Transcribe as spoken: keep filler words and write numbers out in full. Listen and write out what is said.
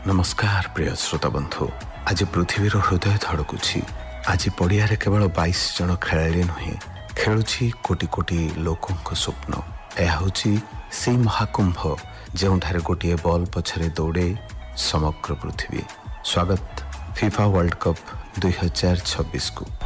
नमस्कार प्रिय श्रोता बंधु। आज पृथ्वीर हृदय धड़कुछि। आज पड़ियारे केवल बाईस जन खेलाड़ी नुहे, खेलुछि कोटी कोटी लोकों स्वप्न। यह हूँ से महाकुंभ जोठारे गोटे बॉल पछरे दौड़े समग्र पृथ्वी। स्वागत फीफा वर्ल्ड कप दुई हजार छब्बीस को।